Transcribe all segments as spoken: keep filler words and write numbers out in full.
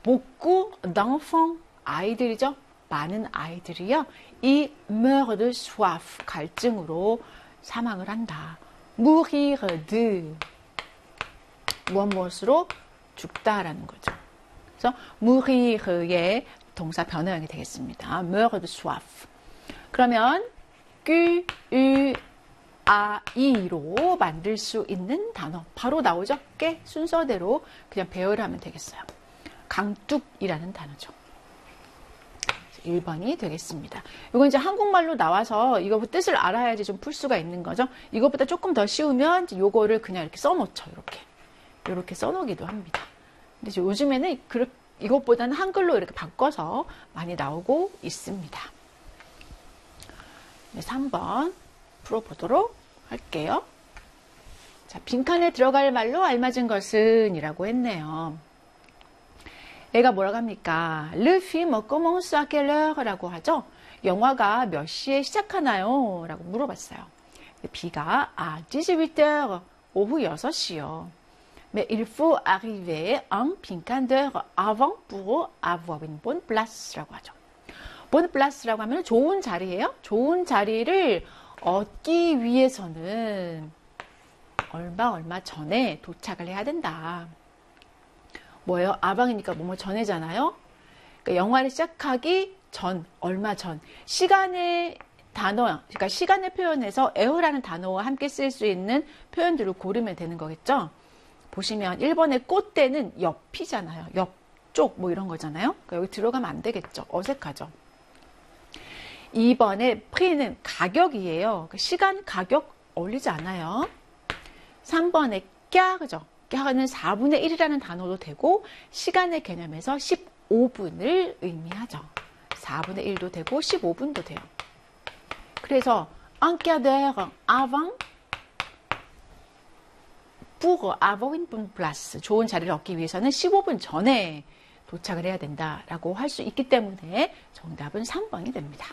beaucoup d'enfants, 아이들이죠. 많은 아이들이요. 이 meurt de soif, 갈증으로 사망을 한다. mourir de, 무엇 무엇으로 죽다라는 거죠. 그래서 mourir의 동사 변화형이 되겠습니다. meurt de soif. 그러면 q, u, 아, 이로 만들 수 있는 단어 바로 나오죠? 꽤 순서대로 그냥 배열을 하면 되겠어요. 강뚝이라는 단어죠. 일 번이 되겠습니다. 이건 이제 한국말로 나와서 이거 뜻을 알아야지 좀 풀 수가 있는 거죠. 이것보다 조금 더 쉬우면 이거를 그냥 이렇게 써놓죠. 이렇게. 이렇게 써놓기도 합니다. 근데 요즘에는 이것보다는 한글로 이렇게 바꿔서 많이 나오고 있습니다. 삼 번 풀어보도록 할게요. 자, 빈칸에 들어갈 말로 알맞은 것은 이라고 했네요. 얘가 뭐라고 합니까? Le film commence à quelle heure? 라고 하죠. 영화가 몇 시에 시작하나요? 라고 물어봤어요. B가 아, dix-huit heures, 오후 여섯 시요. Mais il faut arriver un 빈칸 d'heure avant pour avoir une bonne place 라고 하죠. bonne place라고 하면 좋은 자리예요. 좋은 자리를 얻기 위해서는 얼마 얼마 전에 도착을 해야 된다. 뭐예요? 아방이니까 뭐뭐 전에잖아요. 그러니까 영화를 시작하기 전, 얼마 전. 시간의 단어, 그러니까 시간의 표현에서 에어라는 단어와 함께 쓸 수 있는 표현들을 고르면 되는 거겠죠. 보시면 일 번의 꽃대는 옆이잖아요. 옆쪽 뭐 이런 거잖아요. 그러니까 여기 들어가면 안 되겠죠. 어색하죠. 이 번의 프리는 가격이에요. 시간, 가격 어울리지 않아요. 삼 번의 꺄, 그죠? 꺄는 사분의 일이라는 단어도 되고 시간의 개념에서 십오 분을 의미하죠. 사분의 일도 되고 십오 분도 돼요. 그래서 un quart d'heure avant pour avoir une bonne place, 좋은 자리를 얻기 위해서는 십오 분 전에 도착을 해야 된다라고 할 수 있기 때문에 정답은 삼 번이 됩니다.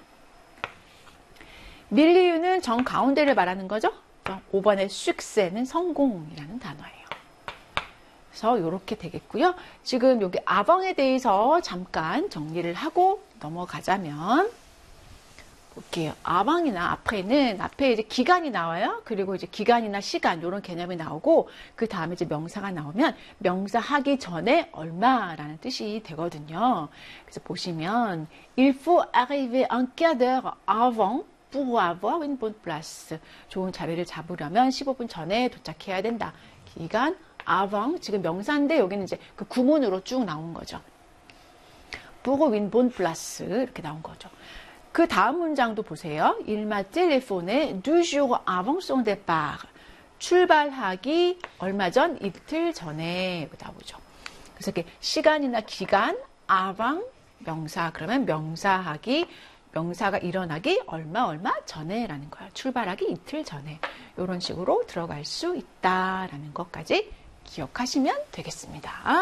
밀리유는 정 가운데를 말하는 거죠. 오 번의 succès는 성공이라는 단어예요. 그래서 이렇게 되겠고요. 지금 여기 아방에 대해서 잠깐 정리를 하고 넘어가자면 볼게요. 아방이나 앞에는 앞에 이제 기간이 나와요. 그리고 이제 기간이나 시간 이런 개념이 나오고 그 다음에 이제 명사가 나오면 명사 하기 전에 얼마라는 뜻이 되거든요. 그래서 보시면 il faut arriver un quart d'heure avant pour avoir une bonne place. 좋은 자리를 잡으려면 십오 분 전에 도착해야 된다. 기간 avant 지금 명사인데 여기는 이제 그 구문으로 쭉 나온 거죠. pour une bonne place 이렇게 나온 거죠. 그 다음 문장도 보세요. Il m'a téléphoné deux jours avant son départ. 출발하기 얼마 전, 이틀 전에 나오죠. 그래서 이렇게 시간이나 기간, avant 명사 그러면 명사하기 명사가 일어나기 얼마 얼마 전에라는 거예요. 출발하기 이틀 전에 이런 식으로 들어갈 수 있다라는 것까지 기억하시면 되겠습니다.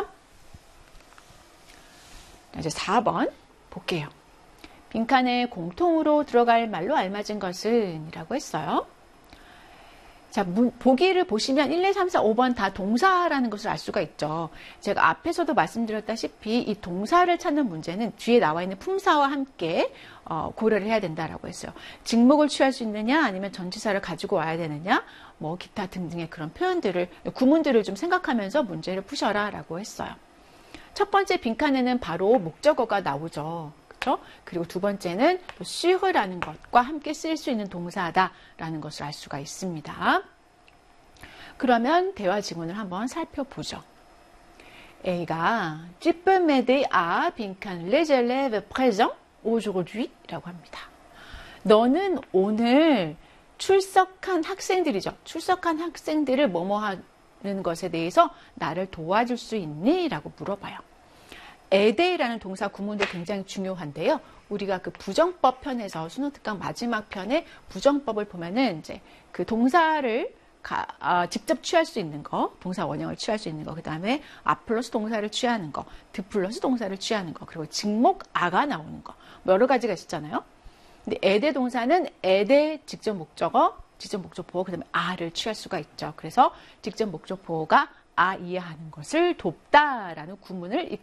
이제 사 번 볼게요. 빈칸에 공통으로 들어갈 말로 알맞은 것은 이라고 했어요. 자, 문, 보기를 보시면 일, 이, 삼, 사, 오 번 다 동사라는 것을 알 수가 있죠. 제가 앞에서도 말씀드렸다시피 이 동사를 찾는 문제는 뒤에 나와 있는 품사와 함께 어, 고려를 해야 된다라고 했어요. 직목을 취할 수 있느냐 아니면 전치사를 가지고 와야 되느냐 뭐 기타 등등의 그런 표현들을 구문들을 좀 생각하면서 문제를 푸셔라 라고 했어요. 첫 번째 빈칸에는 바로 목적어가 나오죠. 그렇죠? 그리고 두 번째는 수요라는 것과 함께 쓸 수 있는 동사다라는 것을 알 수가 있습니다. 그러면 대화 지문을 한번 살펴보죠. A가 Tu peux m'aider à 빈칸 les élèves présents aujourd'hui 라고 합니다. 너는 오늘 출석한 학생들이죠. 출석한 학생들을 뭐뭐 하는 것에 대해서 나를 도와줄 수 있니? 라고 물어봐요. 에데이라는 동사 구문도 굉장히 중요한데요. 우리가 그 부정법 편에서 수능특강 마지막 편에 부정법을 보면은 이제 그 동사를 가, 아, 직접 취할 수 있는 거, 동사 원형을 취할 수 있는 거, 그 다음에 아 플러스 동사를 취하는 거, 드 플러스 동사를 취하는 거, 그리고 직목 아가 나오는 거, 뭐 여러 가지가 있었잖아요. 근데 에데 동사는 에데 직접 목적어, 직접 목적보호, 그 다음에 아를 취할 수가 있죠. 그래서 직접 목적보호가 아 이해하는 것을 돕다라는 구문을